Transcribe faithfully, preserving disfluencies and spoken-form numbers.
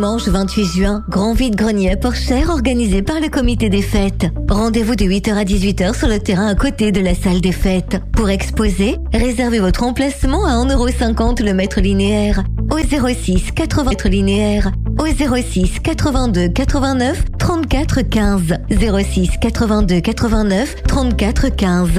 dimanche vingt-huit juin, grand vide-grenier à Porchère organisé par le comité des fêtes. Rendez-vous de huit heures à dix-huit heures sur le terrain à côté de la salle des fêtes. Pour exposer, réservez votre emplacement à un euro cinquante le mètre linéaire. Au zéro six quatre-vingts mètres linéaires. Au zéro six quatre-vingt-deux quatre-vingt-neuf trente-quatre quinze. zéro six quatre-vingt-deux quatre-vingt-neuf trente-quatre quinze.